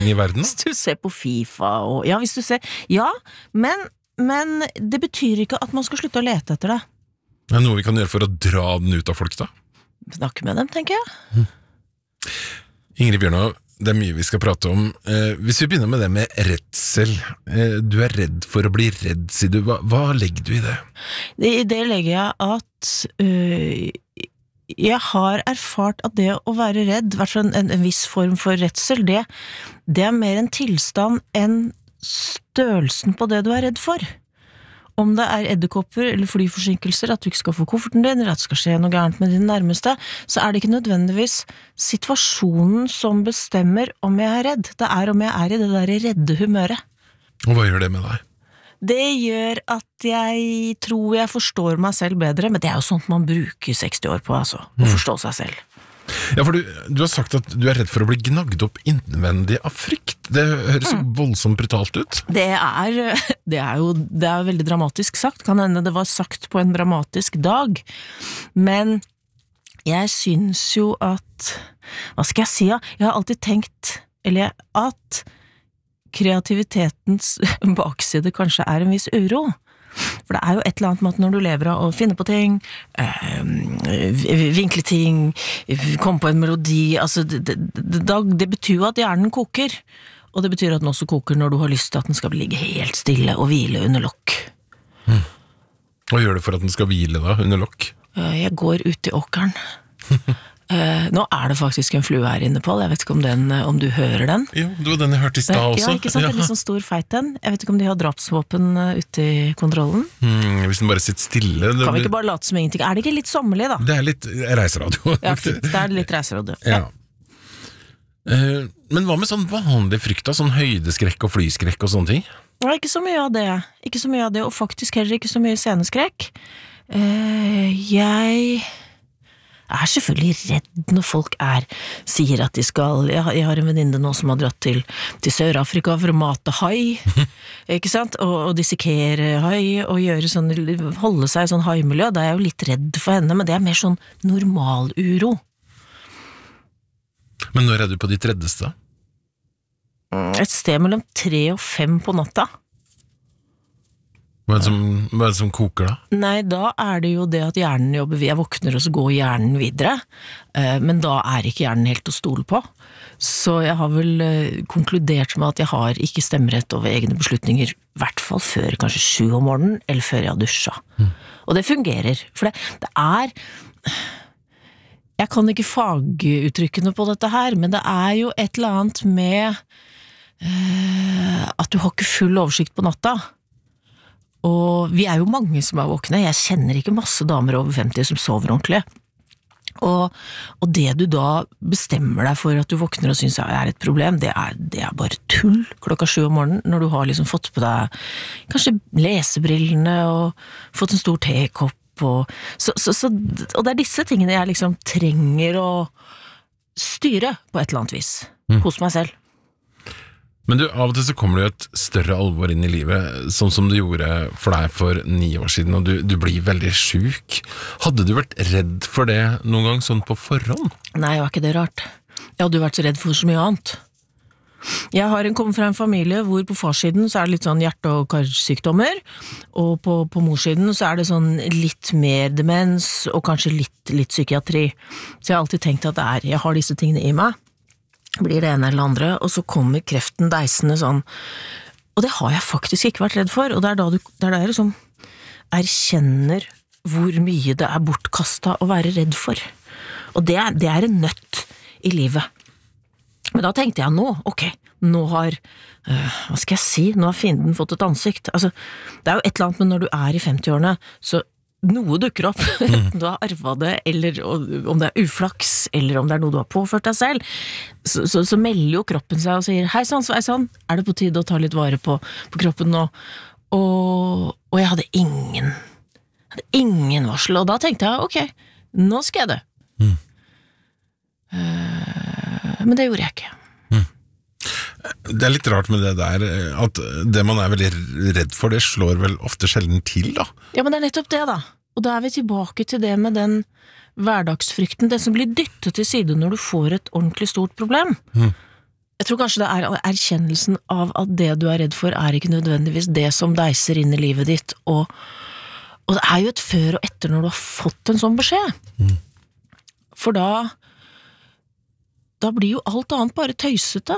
i verden. Hvis du ser på FIFA og ja, hvis du ser ja, men det betyr ikke at man skal slutte å lete etter det. Det er noe vi kan gjøre for å dra den ut av folk da. Snakke med dem, tenker jeg. Ingrid Bjørnov, det er mye vi skal prate om. Hvis vi begynner med det med redsel. Du er redd for å bli redd, sier du. Hva legger du i det? I det legger jeg at jeg har erfart at det å være redd, hvertfall en viss form for redsel, det er mer en tilstand enn størrelsen på det du er redd for. Om det er edderkopper eller flyforsinkelser, at du ikke skal få kofferten din, eller at det skal skje noe gærent med din nærmeste, så er det ikke nødvendigvis situasjonen som bestemmer om jeg er redd. Det er om jeg er i det der redde humøret. Og hva gjør det med deg? Det gjør at jeg tror jeg forstår meg selv bedre, men det er jo sånt man bruker 60 år på, altså, å forstå seg selv. Ja, for du har sagt at du er redd for å bli gnagd opp innvendig av frykt. Det høres voldsomt brutalt ut. Det er veldig dramatisk sagt. Kan hende det var sagt på en dramatisk dag. Men jeg synes jo at, hva skal jeg si, ja? Jeg har alltid tenkt, at kreativitetens bakside kanskje er en viss uro. For det er jo et eller annet med at når du lever av å finne på ting, vinkle ting, komme på en melodi, altså det betyr jo at hjernen koker, og det betyr at den også koker når du har lyst til at den skal ligge helt stille og hvile under lokk. Hva gjør du for at den skal hvile da, under lokk? Jeg går ut i åkeren. Nå er det faktisk en flue her inne, Paul. Jeg vet ikke om du hører den. Jo, det var den jeg hørte i sted også. Ja, ikke sant? Det er litt sånn stor feit den. Jeg vet ikke om de har drapsvåpen ute i kontrollen. Hvis den bare sitter stille. Kan vi ikke bare late som ingenting? Er det ikke litt sommerlig da? Det er litt reiseradio. Ja, fint. Det er litt reiseradio. Ja. Men hva med sånn vanlig frykt da? Sånn høydeskrekk og flyskrekk og sånne ting? Ja, ikke så mye av det. Ikke så mye av det, og faktisk heller ikke så mye sceneskrekk. Jeg er selvfølgelig redd når folk sier at de skal, jeg har en venninne nå som har dratt til Sør-Afrika for å mate hai, ikke sant, og dissekere hai, og holde seg i sånn haimiljø. Da er jeg jo litt redd for henne, men det er mer sånn normal uro. Men når er du på ditt reddeste? Et sted mellom 3 og 5 på natta. Hva er det som koker da? Nei, da er det jo det at hjernen jobber, jeg våkner og så går hjernen videre, men da er ikke hjernen helt å stole på. Så jeg har vel konkludert med at jeg har ikke stemmerett over egne beslutninger, i hvert fall før kanskje 7 om morgenen, eller før jeg har dusjet. Og det fungerer, for det er, jeg kan ikke faguttrykkene på dette her, men det er jo et eller annet med at du har ikke full oversikt på natta. Og vi er jo mange som er våkne, jeg kjenner ikke masse damer over 50 som sover ordentlig. Og det du da bestemmer deg for at du våkner og synes er et problem, det er bare tull 7 om morgenen, når du har liksom fått på deg kanskje lesebrillene og fått en stor tekopp. Og det er disse tingene jeg liksom trenger å styre på et eller annet vis, hos meg selv. Men du, av og til så kommer det jo et større alvor inn i livet, sånn som du gjorde for deg for 9 år siden, og du blir veldig syk. Hadde du vært redd for det noen gang, sånn på forhånd? Nei, var ikke det rart. Jeg hadde jo vært så redd for så mye annet. Jeg kommer fra en familie hvor på farssiden så er det litt sånn hjerte- og karsykdommer, og på morssiden så er det sånn litt mer demens, og kanskje litt psykiatri. Så jeg har alltid tenkt at jeg har disse tingene i meg, blir det ene eller andre, og så kommer kreften deisende sånn, og det har jeg faktisk ikke vært redd for, og det er da jeg liksom erkjenner hvor mye det er bortkastet å være redd for, og det er en nøtt i livet. Men da tenkte jeg nå har hva skal jeg si, nå har fienden fått et ansikt. Altså, det er jo et eller annet med når du er i 50-årene, så noe dukker opp, du har arvet det, eller om det er uflaks, eller om det er noe du har påført deg selv, så melder jo kroppen seg og sier, hei sann, sveisann, er det på tide å ta litt vare på kroppen nå? Og jeg hadde ingen varsel, og da tenkte jeg, ok, nå skal jeg det. Men det gjorde jeg ikke. Det er litt rart med det der, at det man er veldig redd for, det slår vel ofte sjelden til da. Ja, men det er nettopp det da. Og da er vi tilbake til det med den hverdagsfrykten, det som blir dyttet til side når du får et ordentlig stort problem. Jeg tror kanskje det erkjennelsen av at det du redd for ikke nødvendigvis det som deiser inn i livet ditt, og det jo et før og etter når du har fått en sånn beskjed. For da blir jo alt annet bare tøysete.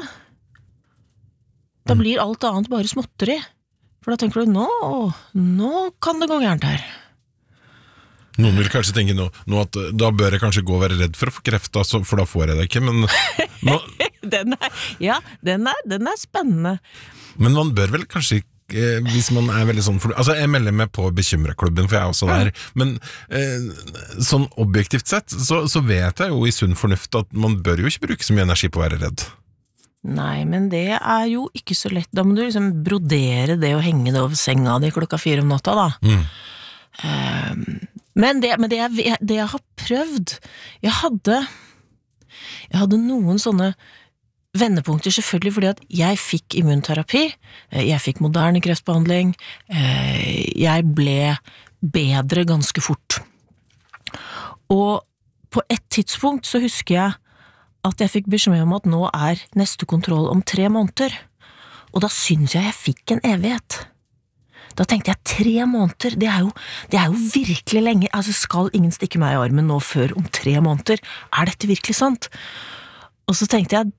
Da blir alt annet bare småtteri. For da tenker du, nå kan det gå gærent her. Noen vil kanskje tenke nå at da bør jeg kanskje gå og være redd for å få kreft, for da får jeg det ikke, men den spennende. Men man bør vel kanskje ikke, hvis man veldig sånn, altså jeg melder meg på bekymreklubben, for jeg også der, men sånn objektivt sett, så vet jeg jo i sunn fornuft at man bør jo ikke bruke så mye energi på å være redd. Nei, men det jo ikke så lett. Da må du liksom brodere det og henge det over senga di 4:00 om natta, da. Men det jeg har prøvd, jeg hadde noen sånne vendepunkter, selvfølgelig, fordi at jeg fikk immunterapi, jeg fikk moderne kreftbehandling, jeg ble bedre ganske fort. Og på et tidspunkt så husker jeg at jeg fikk beskjed om at nå neste kontroll om 3 måneder, og da synes jeg fikk en evighet. Da tenkte jeg 3 måneder, det jo virkelig lenge, altså skal ingen stikke meg i armen nå før om 3 måneder, dette virkelig sant? Og så tenkte jeg,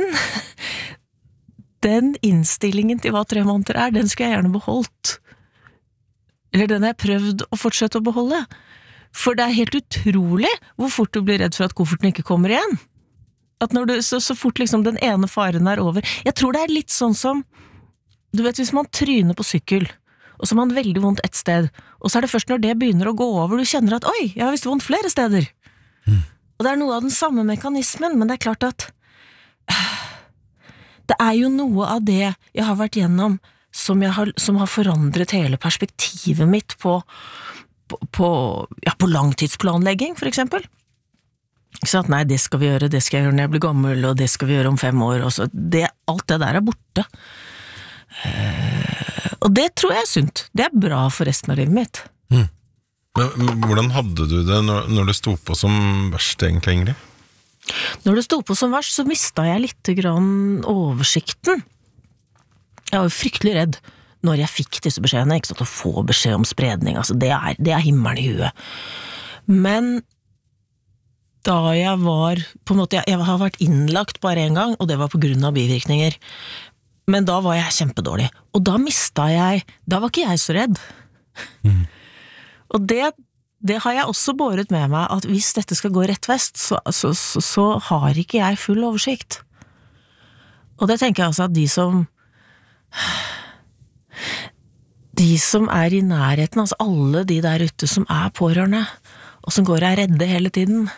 den innstillingen til hva 3 måneder den skulle jeg gjerne beholdt. Eller den har jeg prøvd å fortsette å beholde. For det helt utrolig hvor fort du blir redd for at kofferten ikke kommer igjen. At når du, så fort liksom den ene faren over. Jeg tror det litt sånn som, du vet hvis man tryner på sykkel, og så har man veldig vondt et sted, og så det først når det begynner å gå over, du kjenner at, oi, jeg har visst vondt flere steder. Og det noe av den samme mekanismen, men det klart at det jo noe av det jeg har vært gjennom som har forandret hele perspektivet mitt på langtidsplanlegging, for eksempel. Så at nei, det skal vi gjøre, det skal jeg gjøre når jeg blir gammel, og det skal vi gjøre om 5 år, og så alt det der borte. Og det tror jeg sunt. Det bra for resten av livet mitt. Men hvordan hadde du det når det sto på som verst egentlig, Ingrid? Når det sto på som verst, så mistet jeg litt grann oversikten. Jeg var jo fryktelig redd når jeg fikk disse beskjedene, ikke sant, å få beskjed om spredning, altså det himmelen i huet. Men da jeg var, på en måte, jeg har vært innlagt bare en gang, og det var på grunn av bivirkninger. Men da var jeg kjempedårlig. Og da var ikke jeg så redd. Og det har jeg også båret med meg, at hvis dette skal gå rett vest, så har ikke jeg full oversikt. Og det tenker jeg altså at de som i nærheten, altså alle de der ute som pårørende, og som går redde hele tiden,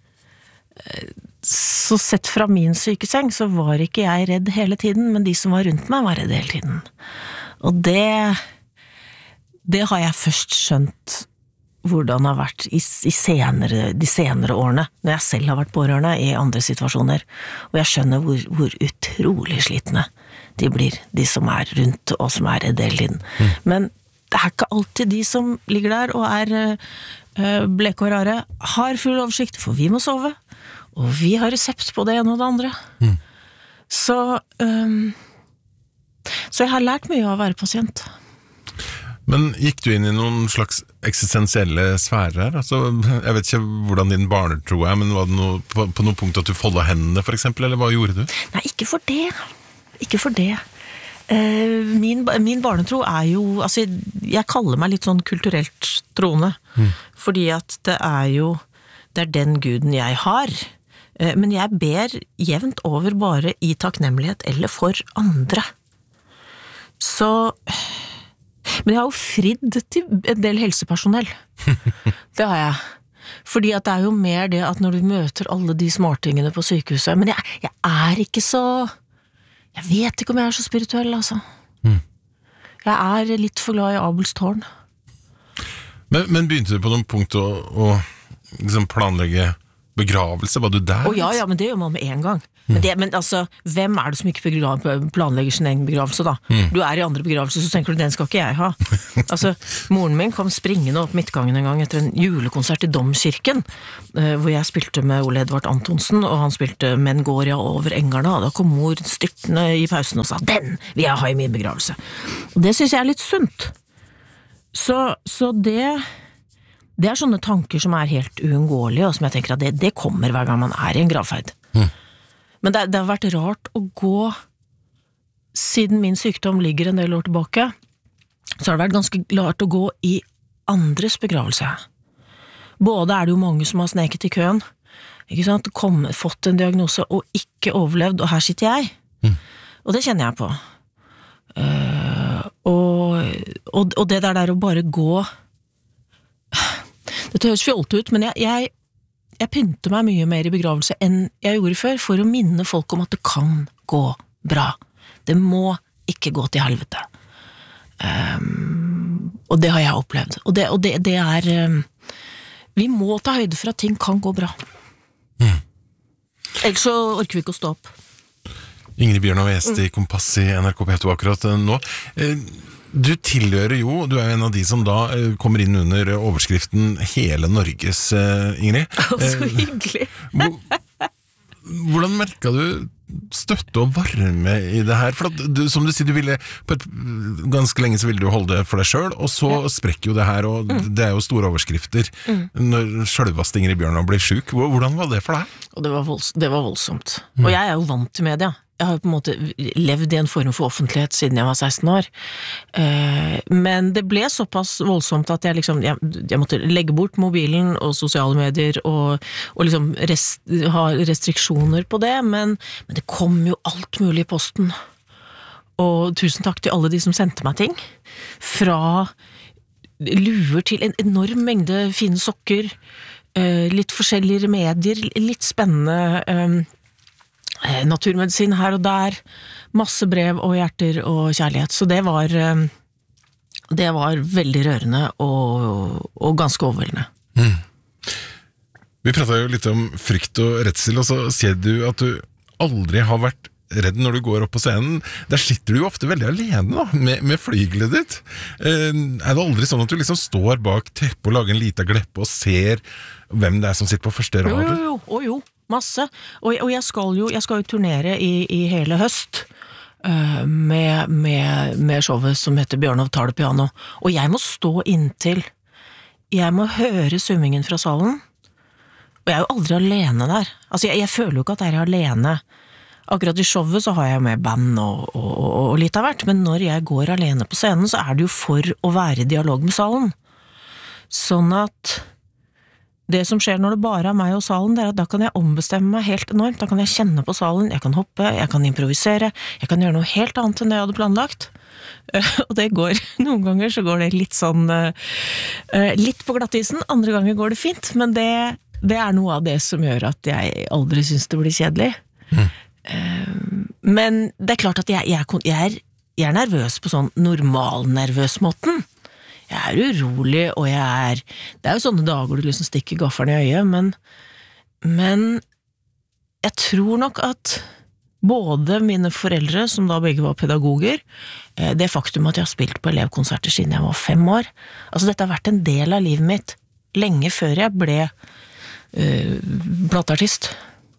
så sett fra min sykeseng, så var ikke jeg redd hele tiden, men de som var rundt meg var redde hele tiden. Og det har jeg først skjønt hvordan det har vært de senere årene, når jeg selv har vært pårørende i andre situasjoner, og jeg skjønner hvor utrolig slitne de blir, de som rundt og som redde hele tiden. Men det ikke alltid de som ligger der og bleke og rare, har full oversikt, for vi må sove, og vi har resept på det ene og det andre. Så jeg har lært mye av å være pasient. Men gikk du inn i noen slags eksistensielle sfærer her? Altså, jeg vet ikke hvordan din barnetro men var det på noe punkt at du foldet hendene, for eksempel, eller hva gjorde du? Nei, ikke for det. Ikke for det. Min barnetro jo, altså, jeg kaller meg litt sånn kulturelt troende, fordi at det det den guden jeg har, men jeg ber jevnt over bare i takknemlighet eller for andre. Så men jeg har jo fridd til en del helsepersonell. Det har jeg. Fordi at det jo mer det at når du møter alle de smartingene på sykehuset, men jeg ikke så, jeg vet ikke om jeg så spirituell, altså. Jeg litt for glad i Abels tårn. Men begynte du på noen punkt å liksom planlegge begravelse, var du der? Ja, men det gjør man med en gang. Men altså, hvem det som ikke planlegger sin egen begravelse da? Du i andre begravelse, så tenker du, den skal ikke jeg ha. Altså, moren min kom springende opp midtgangen en gang etter en julekonsert i Domkirken, hvor jeg spilte med Ole Edvard Antonsen, og han spilte Men går jeg over engarna, og da kom mor styrtende i pausen og sa, den vil jeg ha i min begravelse. Og det synes jeg litt sunt. Så det sånne tanker som helt uunngåelige, og som jeg tenker at det kommer hver gang man i en gravferd. Men det har vært rart å gå, siden min sykdom ligger en del år tilbake, så har det vært ganske rart å gå i andres begravelse. Både det jo mange som har sneket i køen, ikke sant? Fått en diagnose og ikke overlevd, og her sitter jeg. Og det kjenner jeg på. Og det der å bare gå, det høres fjolte ut, men jeg pynter meg mye mer i begravelse enn jeg gjorde før, for å minne folk om at det kan gå bra. Det må ikke gå til helvete. Og det har jeg opplevd. Og det vi må ta høyde for at ting kan gå bra. Ellers så orker vi ikke å stå opp. Ingrid Bjørnov gjest i Kompass i NRK P2 akkurat nå. Du tilhører jo, du en av de som da kommer inn under overskriften Hele Norges, Ingrid. Så hyggelig. Hvordan merket du støtte og varme i det her? For at du, som du sier, du ville ganske lenge så ville du holde det for deg selv, og så sprekker jo det her, og det jo store overskrifter når selveste Ingrid Bjørnov blir syk. Hvordan var det for deg? Og det var voldsomt. Og jeg jo vant til media. Jeg har jo på en måte levd i en form for offentlighet siden jeg var 16 år. Men det ble såpass voldsomt at jeg måtte legge bort mobilen og sosiale medier og liksom ha restriksjoner på det, men det kom jo alt mulig i posten. Og tusen takk til alle de som sendte meg ting. Fra luer til en enorm mengde fine sokker, litt forskjellige remedier, litt spennende naturmedisin her og der, masse brev og hjerter og kjærlighet, så det var veldig rørende og ganske overveldende. Vi pratet jo litt om frykt og redsel, og så sier du at du aldri har vært redd når du går opp på scenen. Der sitter du jo ofte veldig alene da, med flygelet ditt. Det aldri sånn at du liksom står bak teppet og lager en liten gleppe og ser hvem det som sitter på første rad? Jo, masse. Og jeg skal jo turnere i hele høst med showet som heter Bjørnov tar det piano. Og jeg må stå inntil. Jeg må høre summingen fra salen. Og jeg jo aldri alene der. Altså, jeg føler jo ikke at jeg alene. Akkurat i showet så har jeg med band og litt av hvert, men når jeg går alene på scenen, så det jo for å være i dialog med salen. Sånn at det som skjer når det bare meg og salen, det at da kan jeg ombestemme meg helt enormt. Da kan jeg kjenne på salen, jeg kan hoppe, jeg kan improvisere, jeg kan gjøre noe helt annet enn det jeg hadde planlagt. Og det går, noen ganger så går det litt sånn, litt på glattisen, andre ganger går det fint, men det noe av det som gjør at jeg aldri synes det blir kjedelig. Men det klart at jeg nervøs på sånn normalnervøs måten. Jeg urolig, og det jo sånne dager du liksom stikker gafferen i øyet, men jeg tror nok at både mine foreldre, som da begge var pedagoger, det faktum at jeg har spilt på elevkonserter siden jeg var 5 år, altså dette har vært en del av livet mitt lenge før jeg ble plateartist.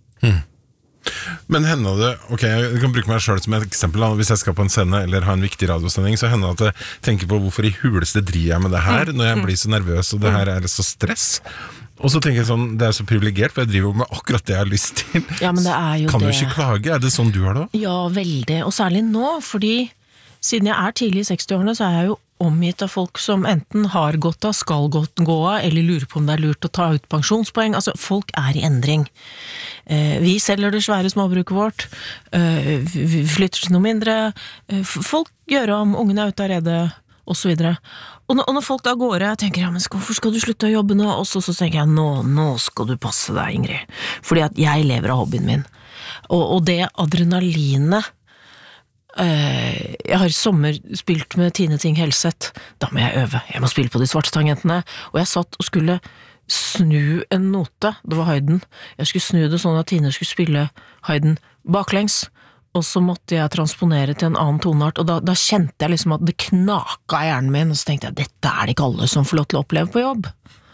Men hender det, ok, jeg kan bruke meg selv som et eksempel, hvis jeg skal på en scene eller ha en viktig radiosending, så hender det at jeg tenker på hvorfor i huleste driver jeg med det her, når jeg blir så nervøs, og det her så stress. Og så tenker jeg sånn, det så privilegert, for jeg driver jo med akkurat det jeg har lyst til. Ja, men det jo kan det. Du ikke klage? Det sånn du har det? Ja, veldig, og særlig nå, fordi siden jeg tidlig i 60-årene, så jeg jo omgitt av folk som enten har gått av, skal gå av, eller lurer på om det lurt å ta ut pensjonspoeng. Altså, folk i endring. Vi selger det svære småbruket vårt, vi flytter til noe mindre, folk gjør om, ungene ute av rede, og så videre. Og når folk da går, jeg tenker, ja, men hvorfor skal du slutte å jobbe nå? Og så tenker jeg, nå skal du passe deg, Ingrid. Fordi at jeg lever av hobbyen min. Og det adrenalinet, jeg har i sommer spilt med Tine Ting Helseth, da må jeg øve, jeg må spille på de svarte tangentene, og jeg satt og skulle snu en note, det var Haydn. Jeg skulle snu det sånn at Tine skulle spille Haydn baklengs, og så måtte jeg transponere til en annen toneart, og da kjente jeg liksom at det knaka i hjernen min, og så tenkte jeg, dette er det ikke alle som får lov til å oppleve på jobb.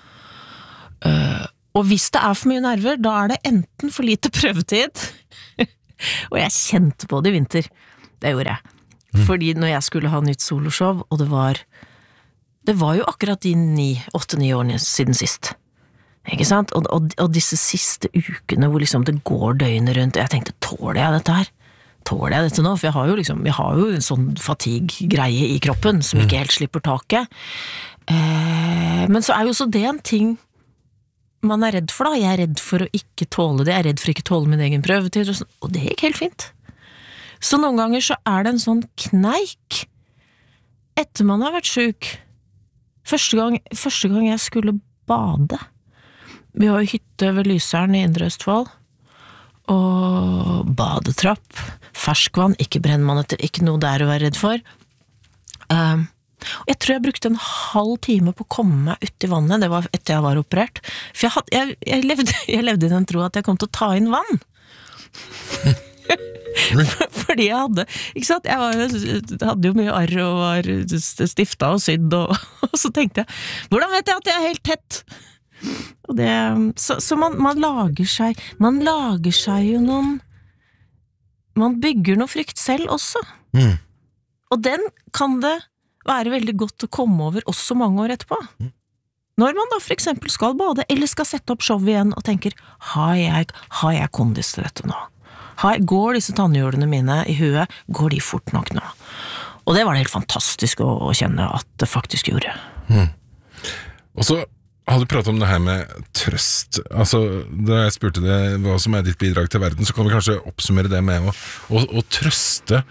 Og hvis det er for mye nerver, da er det enten for lite prøvetid, og jeg kjente på det i vinter. Det gjorde jeg. Fordi når jeg skulle ha nytt soloshow, og det var jo akkurat de 8-9 årene siden sist. Ikke sant? Og disse siste ukene hvor liksom det går døgnet rundt, og jeg tenkte, tåler jeg dette her? Tåler jeg dette nå? For jeg har jo en sånn fatigue-greie i kroppen som ikke helt slipper taket. Men så er jo også det en ting man er redd for da. Jeg er redd for å ikke tåle det, jeg er redd for å ikke tåle min egen prøvetid, og det gikk helt fint. Så noen ganger så er det en sånn kneik etter man har vært syk. Første gang jeg skulle bade. Vi har jo hytte ved Lyseren i Indre Østfold, og badetrapp, ferskvann, ikke brennmaneter, ikke noe der å være redd for. Og jeg tror jeg brukte en halv time på å komme meg ut i vannet, det var etter jeg var operert, for jeg levde i den tro at jeg kom til å ta inn vann. Fordi jeg hadde, ikke sant, jeg hadde jo mye arr og var stifta og sydd, og så tenkte jeg, hvordan vet jeg at jeg er helt tett? Og det, så man lager seg jo noen, man bygger noe frykt selv også. Og den kan det være veldig godt å komme over også mange år etterpå. Når man da for eksempel skal bade, eller skal sette opp show igjen og tenker, har jeg kondis til dette nå? Går disse tannhjulene mine i huet, går de fort nok nå? Og det var det helt fantastisk å kjenne at det faktisk gjorde. Og så har du pratet om det her med trøst. Altså, da jeg spurte deg hva som er ditt bidrag til verden, så kan vi kanskje oppsummere det med å trøste.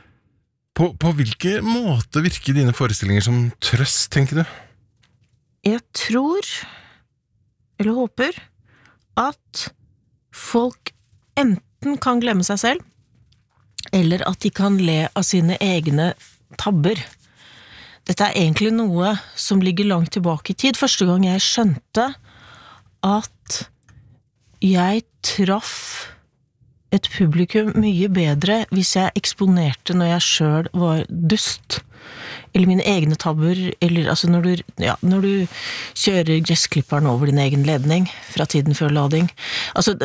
På hvilke måter virker dine forestillinger som trøst, tenker du? Jeg tror, eller håper, at folk enten kan glemme seg selv, eller at de kan le av sine egne tabber. Dette er egentlig noe som ligger langt tilbake i tid. Første gang jeg skjønte at jeg traff et publikum mye bedre hvis jeg eksponerte når jeg selv var dust, eller mine egne tabber, eller altså når du kjører gressklipperen over din egen ledning fra tiden før lading. Altså,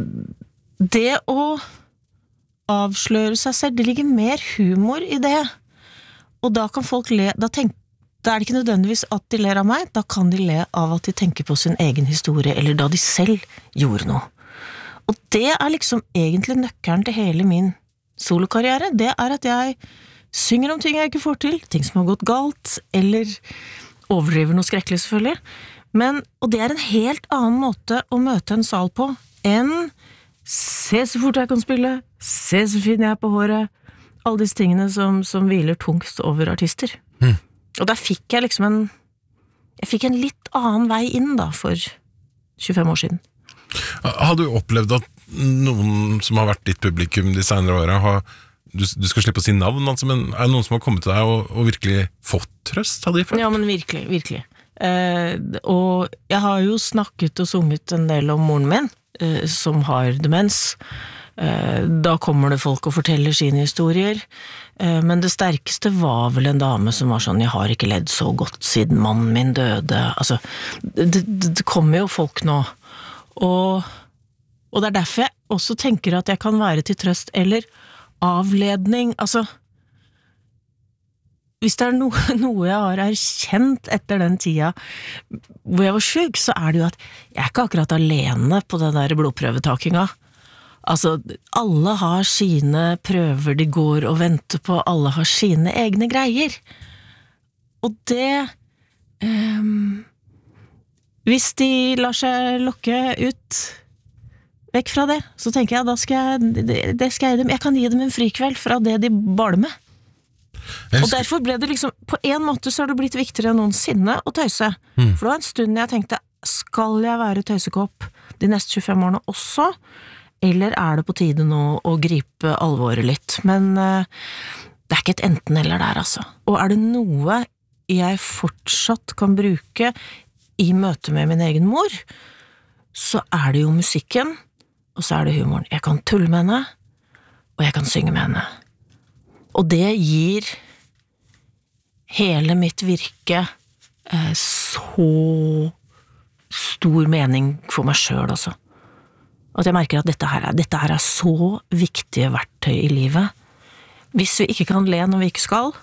det å avsløre seg selv, det ligger mer humor i det. Og da kan folk le, da er det ikke nødvendigvis at de ler av meg, da kan de le av at de tenker på sin egen historie, eller da de selv gjorde noe. Og det er liksom egentlig nøkkelen til hele min solokarriere, det er at jeg synger om ting jeg ikke får til, ting som har gått galt, eller overdriver noe skrekkelig selvfølgelig, og det er en helt annen måte å møte en sal på, enn se så fort jeg kan spille, se så fin jeg er på håret, alle disse tingene som hviler tungt over artister. Og der fikk jeg liksom jeg fikk en litt annen vei inn da, for 25 år siden. Har du opplevd at noen som har vært ditt publikum de senere årene, du skal slippe å si navn, altså, men er det noen som har kommet til deg og virkelig fått trøst av de folk? Ja, men virkelig. Og jeg har jo snakket og sunget en del om moren min, som har demens. Da kommer det folk og forteller sine historier, men det sterkeste var vel en dame som var sånn, jeg har ikke ledd så godt siden mannen min døde. Altså, det kommer jo folk nå, og det er derfor jeg også tenker at jeg kan være til trøst, eller avledning, altså hvis det er noe jeg har erkjent etter den tida hvor jeg var syk, så er det jo at jeg er ikke akkurat alene på den der blodprøvetakinga. Altså, alle har sine prøver de går og venter på, alle har sine egne greier. Og det hvis de lar seg lokke ut vekk fra det, så tenker jeg, da skal jeg kan gi dem en frikveld fra det de baler med. Og derfor ble det liksom, på en måte så har det blitt viktigere enn noensinne å tøyse. For det var en stund jeg tenkte, skal jeg være tøysekopp de neste 25 årene også, eller er det på tide nå å gripe alvoret litt? Men det er ikke et enten eller der, altså. Og er det noe jeg fortsatt kan bruke i møte med min egen mor, så det jo musikken, og så det humoren. Jeg kan tulle med henne, og jeg kan synge med henne. Og det gir hele mitt virke så stor mening for meg selv også. At jeg merker at dette her så viktige verktøy i livet. Hvis vi ikke kan le når vi ikke skal,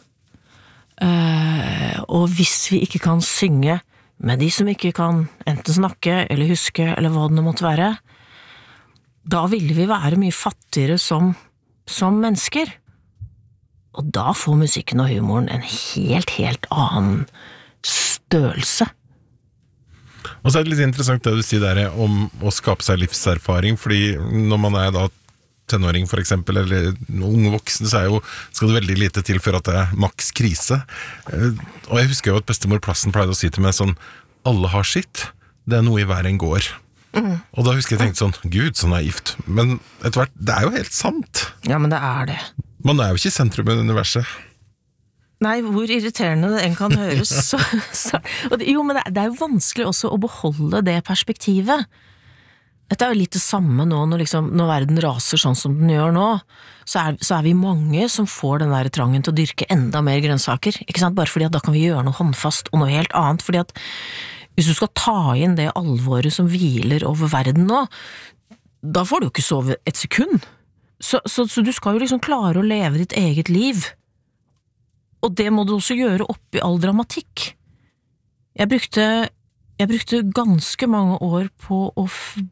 og hvis vi ikke kan synge med de som ikke kan enten snakke eller huske eller hva det måtte være, da ville vi være mye fattigere som mennesker. Og da får musikken og humoren en helt annen størrelse. Og så det litt interessant det du sier der om å skape seg livserfaring, fordi når man da tenåring for eksempel, eller unge voksen, så skal det veldig lite til for at det maks krise. Og jeg husker jo at bestemor Plassen pleide å si til meg sånn, alle har sitt, det noe i hver en går. Og da husker jeg tenkte sånn, Gud, så naivt. Men etter hvert, det jo helt sant. Ja, men det det. Man jo ikke i sentrum i universet. Nei, hvor irriterende det en kan høres. Jo, men det jo vanskelig også å beholde det perspektivet. Dette jo litt det samme nå, når verden raser sånn som den gjør nå, så vi mange som får den der trangen til å dyrke enda mer grønnsaker, ikke sant? Bare fordi at da kan vi gjøre noe håndfast og noe helt annet, fordi at hvis du skal ta inn det alvoret som hviler over verden nå, da får du jo ikke sove et sekund. Så du skal jo klare å leve ditt eget liv. Og det må du også gjøre oppi all dramatikk. Jeg brukte ganske mange år på å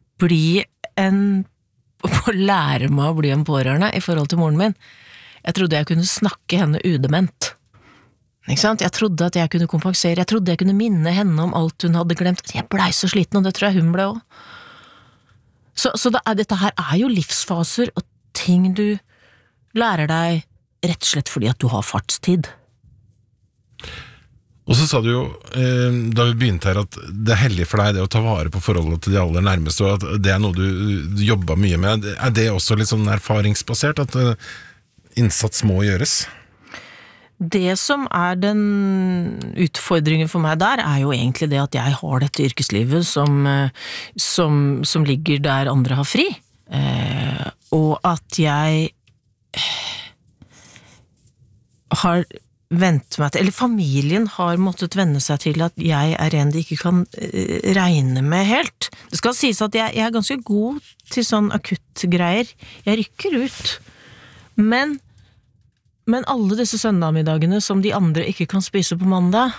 lære meg å bli en pårørende i forhold til moren min. Jeg trodde jeg kunne snakke henne udement. Ikke sant? Jeg trodde at jeg kunne kompensere, jeg trodde jeg kunne minne henne om alt hun hadde glemt. Jeg ble så sliten, og det tror jeg hun ble også. Så dette her jo livsfaser og ting du lærer deg rett og slett fordi at du har fartstid. Og så sa du jo, da vi begynte her, at det hellig for deg det å ta vare på forholdet til de aller nærmeste, og at det noe du jobber mye med. Det også litt sånn erfaringsbasert, at innsats må gjøres? Det som den utfordringen for meg der, jo egentlig det at jeg har dette yrkeslivet som ligger der andre har fri. Og at jeg har vent meg til, eller familien har måttet venne seg til at jeg en de ikke kan regne med helt. Det skal sies at jeg ganske god til sånn akuttgreier. Jeg rykker ut. Men alle disse søndagmiddagene som de andre ikke kan spise på mandag,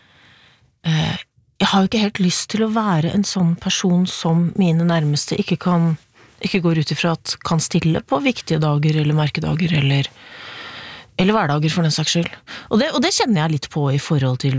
jeg har jo ikke helt lyst til å være en sånn person som mine nærmeste ikke går ut ifra at kan stille på viktige dager eller merkedager eller hverdager for den saks skyld. Og det kjenner jeg litt på i forhold til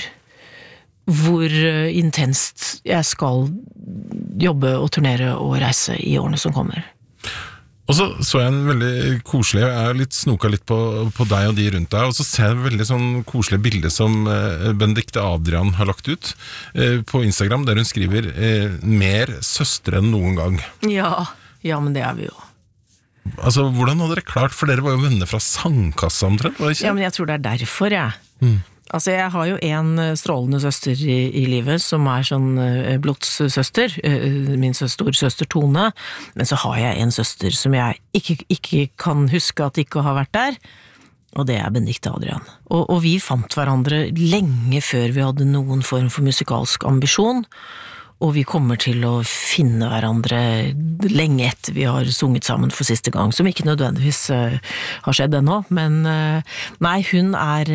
hvor intenst jeg skal jobbe og turnere og reise i årene som kommer. Og så jeg en veldig koselig, jeg litt snoka litt på deg og de rundt deg, og så ser jeg en veldig sånn koselig bilde som Benedikte Adrian har lagt ut på Instagram, der hun skriver mer søstre enn noen gang. Ja, men det vi jo. Altså, hvordan hadde dere klart, for dere var jo venner fra sangkassa omtrent, var det ikke? Ja, men jeg tror det derfor, Altså, jeg har jo en strålende søster i livet, som sånn blodssøster, min storsøster Tone, men så har jeg en søster som jeg ikke kan huske at ikke har vært der, og det Benedikte Adrian. Og vi fant hverandre lenge før vi hadde noen form for musikalsk ambisjon, og vi kommer til å finne hverandre lenge etter vi har sunget sammen for siste gang, som ikke nødvendigvis har skjedd ennå, men nei, hun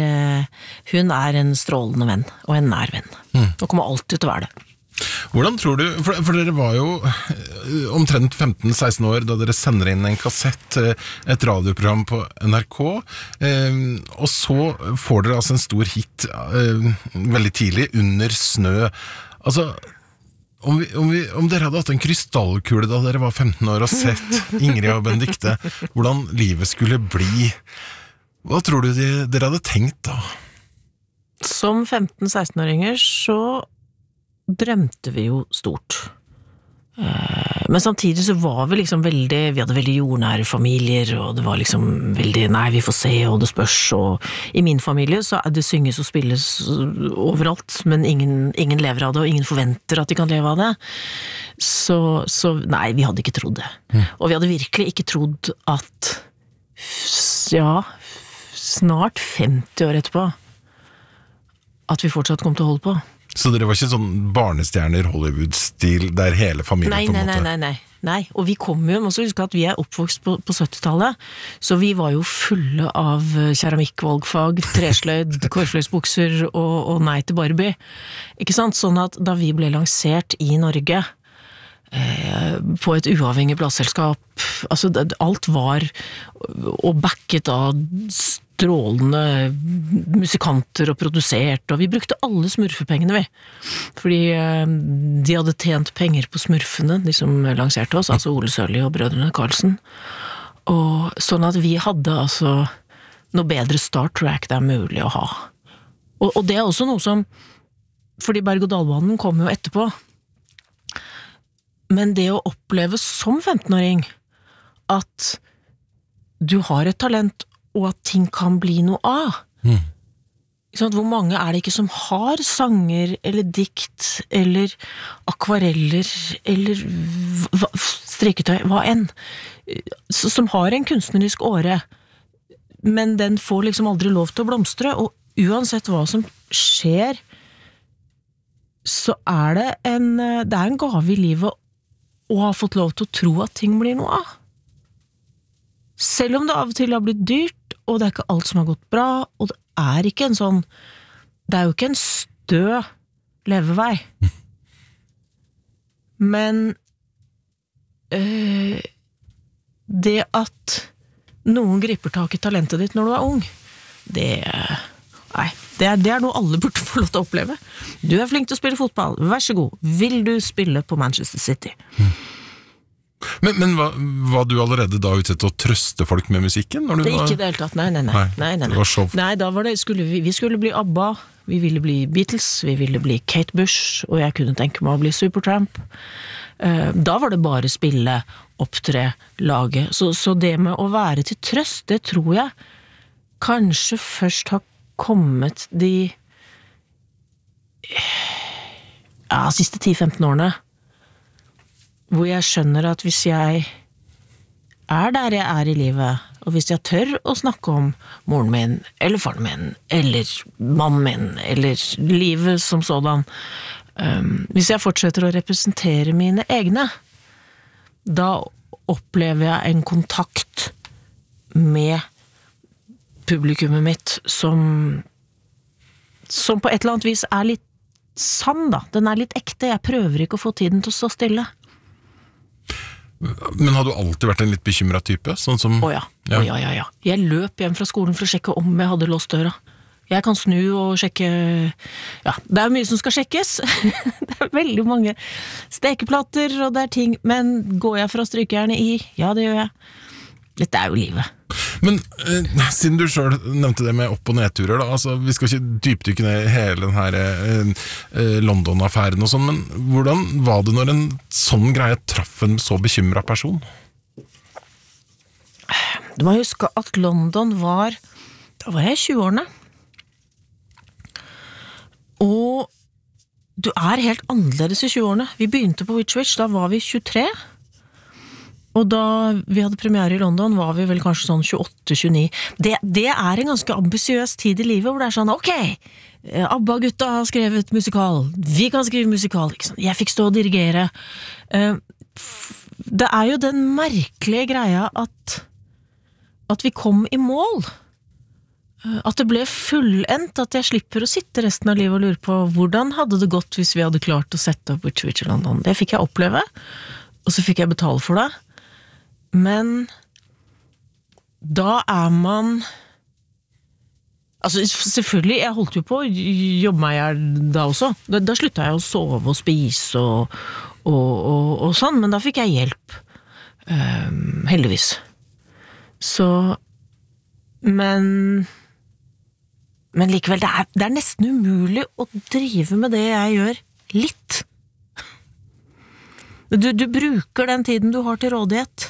en strålende venn, og en nær venn, og kommer alltid til å være det. Hvordan tror du, for dere var jo omtrent 15-16 år da dere sender inn en kassett, et radioprogram på NRK, og så får dere altså en stor hit veldig tidlig, Under snø. Altså, om dere hadde hatt en krystallkule da dere var 15 år og sett Ingrid og Benedikte, hvordan livet skulle bli, hva tror du dere hadde tenkt da? Som 15-16-åringer så drømte vi jo stort. Men samtidig så var vi liksom vi hadde veldig jordnære familier, og det var liksom veldig, nei, vi får se, og det spørs, og i min familie så det synges og spilles overalt, men ingen lever av det, og ingen forventer at de kan leve av det. Så nei, vi hadde ikke trodd det. Og vi hadde virkelig ikke trodd at, ja, snart 50 år etterpå, at vi fortsatt kom til å holde på. Så dere var ikke sånn barnestjerner Hollywood-stil der hele familien på en måte? Nei, og vi kom jo, må også huske at vi oppvokst på 70-tallet, så vi var jo fulle av keramikkvalgfag, tresløyd, korfløysbukser og nei til Barbie. Ikke sant? Sånn at da vi ble lansert i Norge, på et uavhengig plassselskap, altså alt var og backet av strålende musikanter og produsert, og vi brukte alle smurfepengene vi, fordi de hadde tjent penger på smurfene, de som lanserte oss, altså Ole Sørli og brødrene Carlsen, og sånn at vi hadde altså noe bedre Star Trek det mulig å ha. Og det også noe som, fordi berg-og-dal-banen kom jo etterpå, men det å oppleve som 15-åring at du har et talent og at ting kan bli noe av. Hvor mange det ikke som har sanger eller dikt eller akvareller eller strikketøy, hva enn, som har en kunstnerisk åre, men den får liksom aldri lov til å blomstre, og uansett hva som skjer, så det en gave i livet og har fått lov til å tro at ting blir noe av. Selv om det av og til har blitt dyrt, og det ikke alt som har gått bra, og det ikke en sånn, det jo ikke en stø levevei. Men det at noen griper tak i talentet ditt når du ung, det noe alle burde få lov til å oppleve. Du flink til å spille fotball, vær så god. Vil du spille på Manchester City? Men var du allerede da ute til å trøste folk med musikken? Når du ikke det hele tatt, nei. Det var show. Nei, da var det, vi skulle bli ABBA, vi ville bli Beatles, vi ville bli Kate Bush, og jeg kunne tenke meg å bli Supertramp. Da var det bare spille, opptre, lage. Så det med å være til trøst, det tror jeg kanskje først har kommet de siste 10-15 årene, hvor jeg skjønner at hvis jeg der jeg i livet, og hvis jeg tør å snakke om moren min, eller faren min, eller mannen min, eller livet som sådan, hvis jeg fortsetter å representere mine egne, da opplever jeg en kontakt med publikummet mitt som på et eller annet vis litt sann da, den litt ekte, jeg prøver ikke å få tiden til å stå stille. Men har du alltid vært en litt bekymret type? Sånn som... Ja. Jeg løp hjem fra skolen for å sjekke om jeg hadde låst døra. Jeg kan snu og sjekke, det mye som skal sjekkes, det veldig mange stekeplater og det ting, men går jeg fra strykejernet i? Ja, det gjør jeg. Dette jo livet. Men siden du selv nevnte det med opp- og nedturer da, altså, vi skal ikke dypdykke ned i hele den her London-affæren og sånn, men hvordan var det når en sånn greie traff en så bekymret person? Du må huske at London da var jeg i 20-årene, og du helt annerledes i 20-årene. Vi begynte på Witch, da var vi 23, og da vi hadde premiere i London var vi vel kanskje sånn 28-29. Det en ganske ambisiøs tid i livet, hvor det sånn, ok, ABBA-gutta har skrevet musikal, vi kan skrive musikal, ikke sant? Jeg fikk stå og dirigere. Det jo den merkelige greia at vi kom i mål. At det ble fullendt, at jeg slipper å sitte resten av livet og lure på hvordan hadde det gått hvis vi hadde klart å sette opp Witch i London. Det fikk jeg oppleve, og så fikk jeg betale for det. Men da man altså selvfølgelig, jeg holdt jo på å jobbe meg da også. Da sluttet jeg å sove og spise og sånn, men da fikk jeg hjelp. Heldigvis. Så men likevel, det nesten umulig å drive med det jeg gjør litt. Du bruker den tiden du har til rådighet.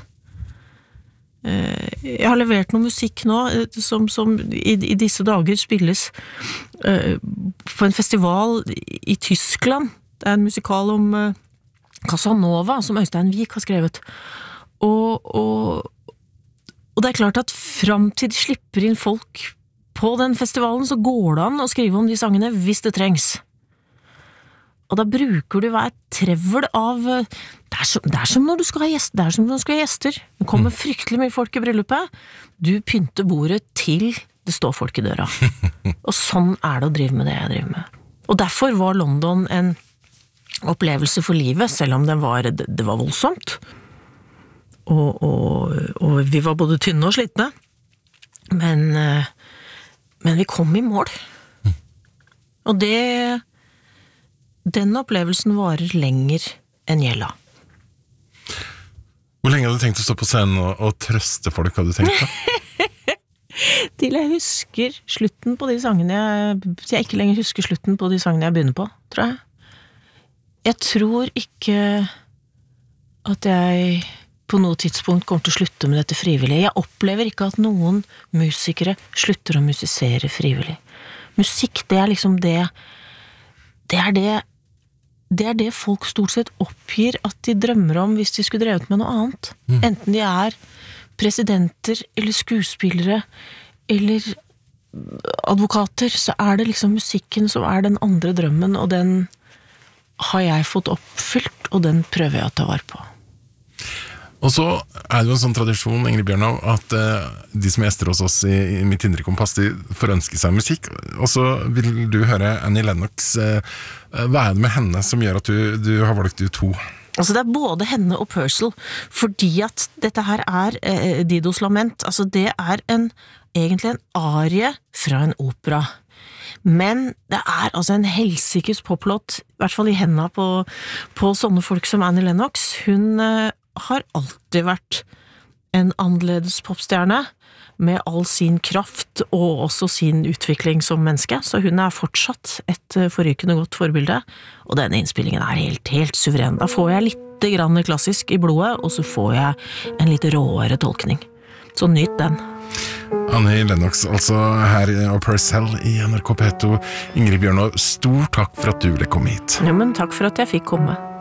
Jeg har levert noe musikk nå som i disse dager spilles på en festival i Tyskland. Det en musikal om Casanova som Øystein Vik har skrevet. Og det klart at fram til de slipper inn folk på den festivalen, så går det an å skrive om de sangene hvis det trengs. Og da bruker du hver trevl av det som når du skal ha gjester. Det som når du skal ha gjester. Det kommer fryktelig mye folk i bryllupet. Du pynter bordet til det står folk i døra. Og sånn det å drive med det jeg driver med. Og derfor var London en opplevelse for livet, selv om det var voldsomt. Og vi var både tynne og slitne. Men vi kom i mål. Og den opplevelsen varer lenger enn gjelda. Hvor lenge hadde du tenkt å stå på scenen og trøste folk, hadde du tenkt da? Til jeg husker slutten på de sangene jeg ikke lenger husker slutten på de sangene jeg begynner på, tror jeg. Jeg tror ikke at jeg på noe tidspunkt kommer til å slutte med dette frivillig. Jeg opplever ikke at noen musikere slutter å musisere frivillig. Musikk, det liksom det det folk stort sett oppgir at de drømmer om hvis de skulle drevet med noe annet. Enten de presidenter eller skuespillere eller advokater, så det liksom musikken som den andre drømmen, og den har jeg fått oppfylt, og den prøver jeg å ta vare på. Og så det jo en sånn tradisjon, Ingrid Bjørnov, at de som gjester hos oss i Mitt Indre Kompass, de får ønske seg musikk, og så vil du høre Annie Lennox. Hva det med henne som gjør at du har valgt ut to? Altså det både henne og Purcell, fordi at dette her Didos lament, altså det egentlig en arie fra en opera. Men det altså en helsikes poplåt, i hvert fall i hendene på sånne folk som Annie Lennox. Hun har alltid vært en annerledes popstjerne, med all sin kraft og også sin utvikling som menneske, så hun fortsatt et forrykende godt forbilde, og denne innspillingen helt suveren. Da får jeg litt grann klassisk i blodet, og så får jeg en litt råere tolkning. Så nyt den. Annie Lennox, altså her og Purcell i NRK P2. Ingrid Bjørnov, stor takk for at du ville komme hit. Ja, men takk for at jeg fikk komme.